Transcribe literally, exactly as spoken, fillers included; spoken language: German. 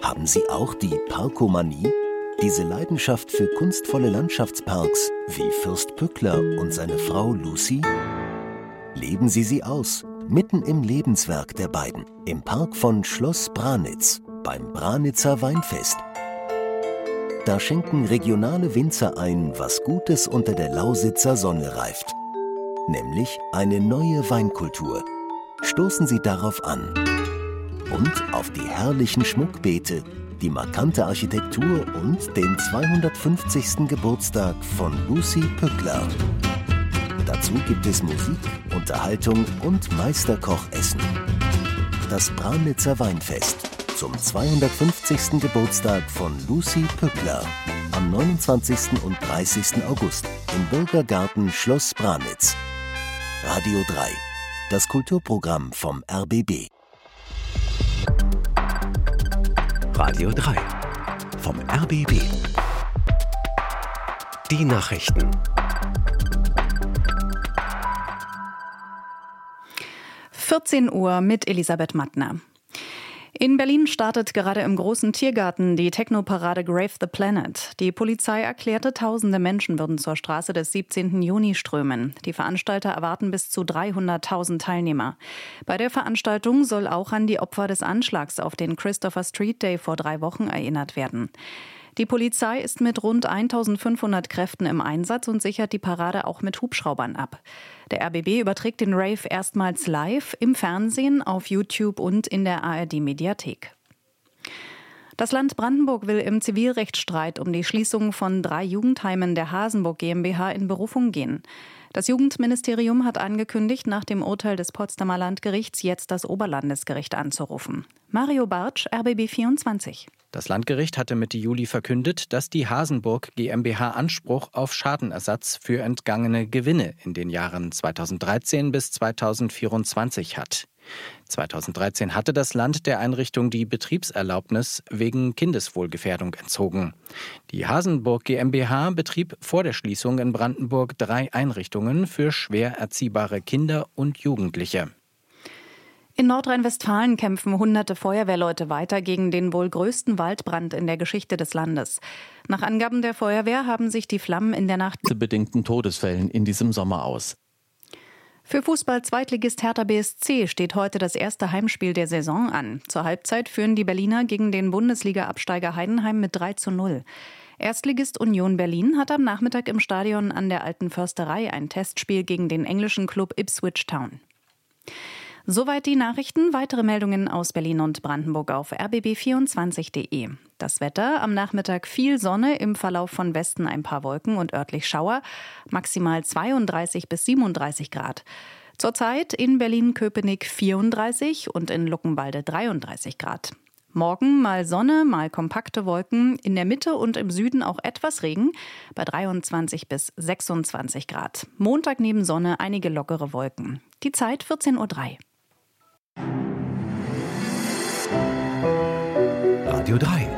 Haben Sie auch die Parkomanie? Diese Leidenschaft für kunstvolle Landschaftsparks wie Fürst Pückler und seine Frau Lucy? Leben Sie sie aus, mitten im Lebenswerk der beiden, im Park von Schloss Branitz, beim Branitzer Weinfest. Da schenken regionale Winzer ein, was Gutes unter der Lausitzer Sonne reift. Nämlich eine neue Weinkultur. Stoßen Sie darauf an. Und auf die herrlichen Schmuckbeete, die markante Architektur und den zweihundertfünfzigsten Geburtstag von Lucy Pückler. Dazu gibt es Musik, Unterhaltung und Meisterkochessen. Das Branitzer Weinfest zum zweihundertfünfzigsten Geburtstag von Lucy Pückler am neunundzwanzigsten und dreißigsten August im Bürgergarten Schloss Branitz. Radio drei, das Kulturprogramm vom R B B. Radio drei vom R B B. Die Nachrichten. vierzehn Uhr mit Elisabeth Mattner. In Berlin startet gerade im großen Tiergarten die Techno-Parade Grave the Planet. Die Polizei erklärte, tausende Menschen würden zur Straße des siebzehnten Juni strömen. Die Veranstalter erwarten bis zu dreihunderttausend Teilnehmer. Bei der Veranstaltung soll auch an die Opfer des Anschlags auf den Christopher Street Day vor drei Wochen erinnert werden. Die Polizei ist mit rund eintausendfünfhundert Kräften im Einsatz und sichert die Parade auch mit Hubschraubern ab. Der R B B überträgt den Rave erstmals live im Fernsehen, auf YouTube und in der A R D-Mediathek. Das Land Brandenburg will im Zivilrechtsstreit um die Schließung von drei Jugendheimen der Hasenburg GmbH in Berufung gehen. Das Jugendministerium hat angekündigt, nach dem Urteil des Potsdamer Landgerichts jetzt das Oberlandesgericht anzurufen. Mario Bartsch, R B B vierundzwanzig. Das Landgericht hatte Mitte Juli verkündet, dass die Hasenburg GmbH Anspruch auf Schadenersatz für entgangene Gewinne in den Jahren zweitausenddreizehn bis zweitausendvierundzwanzig hat. zweitausenddreizehn hatte das Land der Einrichtung die Betriebserlaubnis wegen Kindeswohlgefährdung entzogen. Die Hasenburg GmbH betrieb vor der Schließung in Brandenburg drei Einrichtungen für schwer erziehbare Kinder und Jugendliche. In Nordrhein-Westfalen kämpfen hunderte Feuerwehrleute weiter gegen den wohl größten Waldbrand in der Geschichte des Landes. Nach Angaben der Feuerwehr haben sich die Flammen in der Nacht bedingten Todesfällen in diesem Sommer aus. Für Fußball-Zweitligist Hertha B S C steht heute das erste Heimspiel der Saison an. Zur Halbzeit führen die Berliner gegen den Bundesliga-Absteiger Heidenheim mit drei zu null. Erstligist Union Berlin hat am Nachmittag im Stadion an der Alten Försterei ein Testspiel gegen den englischen Klub Ipswich Town. Soweit die Nachrichten. Weitere Meldungen aus Berlin und Brandenburg auf r b b vierundzwanzig punkt de. Das Wetter: am Nachmittag viel Sonne, im Verlauf von Westen ein paar Wolken und örtlich Schauer. Maximal zweiunddreißig bis siebenunddreißig Grad. Zurzeit in Berlin-Köpenick vierunddreißig und in Luckenwalde dreiunddreißig Grad. Morgen mal Sonne, mal kompakte Wolken, in der Mitte und im Süden auch etwas Regen, bei dreiundzwanzig bis sechsundzwanzig Grad. Montag neben Sonne einige lockere Wolken. Die Zeit vierzehn Uhr drei. Radio drei